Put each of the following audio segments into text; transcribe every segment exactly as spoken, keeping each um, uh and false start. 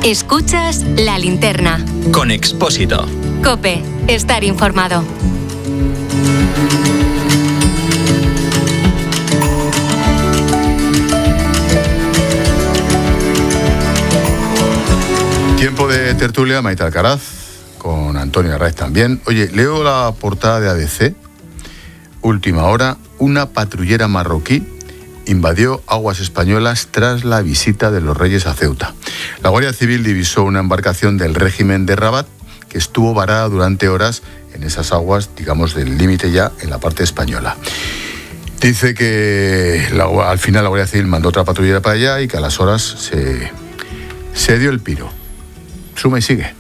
Escuchas La Linterna. Con Expósito. COPE. Estar informado. Tiempo de tertulia, Maite Alcaraz, con Antonio Arraiz también. Oye, leo la portada de A B C. Última hora, una patrullera marroquí invadió aguas españolas tras la visita de los Reyes a Ceuta. La Guardia Civil divisó una embarcación del régimen de Rabat que estuvo varada durante horas en esas aguas, digamos, del límite ya en la parte española. Dice que la, al final la Guardia Civil mandó otra patrullera para allá y que a las horas se, se dio el piro. Suma y sigue.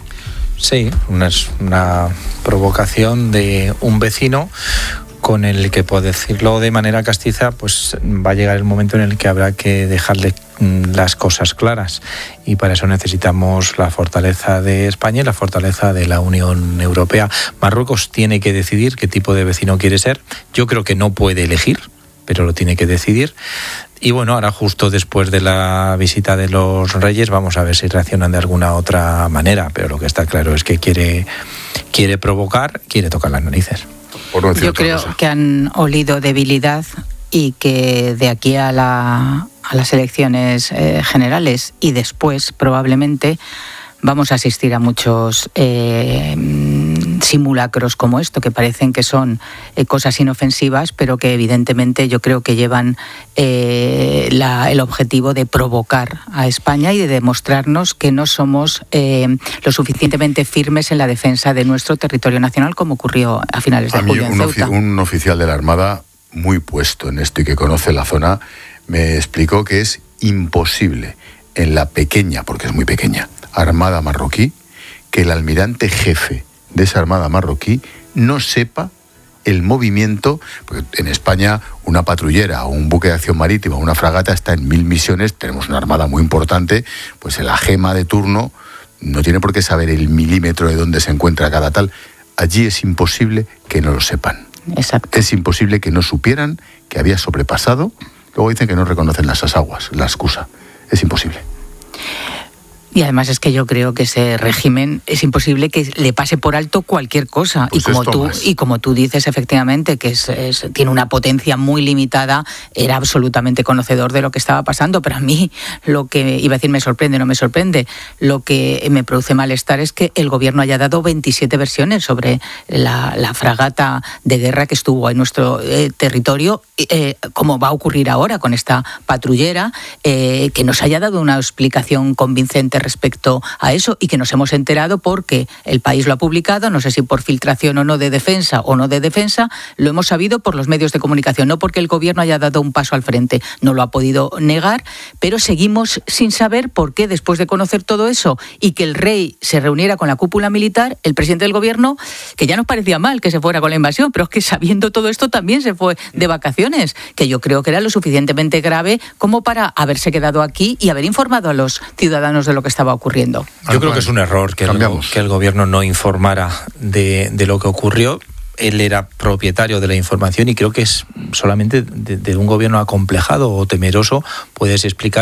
Sí, una, una provocación de un vecino con el que, por decirlo de manera castiza, pues va a llegar el momento en el que habrá que dejarle las cosas claras, y para eso necesitamos la fortaleza de España y la fortaleza de la Unión Europea. Marruecos tiene que decidir qué tipo de vecino quiere ser. Yo creo que no puede elegir, pero lo tiene que decidir. Y bueno, ahora justo después de la visita de los Reyes vamos a ver si reaccionan de alguna otra manera, pero lo que está claro es que quiere, quiere provocar, quiere tocar las narices. Yo creo cosa. que han olido debilidad y que de aquí a, la, a las elecciones eh, generales y después probablemente vamos a asistir a muchos eh, simulacros como esto, que parecen que son eh, cosas inofensivas, pero que evidentemente yo creo que llevan eh, la, el objetivo de provocar a España y de demostrarnos que no somos eh, lo suficientemente firmes en la defensa de nuestro territorio nacional, como ocurrió a finales de julio en Ceuta. Un, un oficial de la Armada muy puesto en esto y que conoce la zona me explicó que es imposible en la pequeña, porque es muy pequeña, Armada marroquí, que el almirante jefe de esa Armada marroquí no sepa el movimiento, porque en España una patrullera o un buque de acción marítima, una fragata está en mil misiones, tenemos una armada muy importante, pues el agema de turno no tiene por qué saber el milímetro de dónde se encuentra cada tal. Allí es imposible que no lo sepan. Exacto. Es imposible que no supieran que había sobrepasado. Luego dicen que no reconocen las aguas, la excusa. Es imposible. Y además es que yo creo que ese régimen es imposible que le pase por alto cualquier cosa. Pues y como tú más. y como tú dices, efectivamente, que es, es, tiene una potencia muy limitada, era absolutamente conocedor de lo que estaba pasando. Pero a mí lo que iba a decir me sorprende, no me sorprende. Lo que me produce malestar es que el gobierno haya dado veintisiete versiones sobre la, la fragata de guerra que estuvo en nuestro eh, territorio, eh, como va a ocurrir ahora con esta patrullera, eh, que nos haya dado una explicación convincente respecto a eso, y que nos hemos enterado porque el país lo ha publicado, no sé si por filtración o no de defensa o no de defensa, lo hemos sabido por los medios de comunicación, no porque el gobierno haya dado un paso al frente, no lo ha podido negar, pero seguimos sin saber por qué, después de conocer todo eso y que el rey se reuniera con la cúpula militar, el presidente del gobierno, que ya nos parecía mal que se fuera con la invasión, pero es que sabiendo todo esto también se fue de vacaciones, que yo creo que era lo suficientemente grave como para haberse quedado aquí y haber informado a los ciudadanos de lo que estaba ocurriendo. Yo creo que es un error que el, que el gobierno no informara de, de lo que ocurrió. Él era propietario de la información y creo que es solamente de, de un gobierno acomplejado o temeroso puedes explicar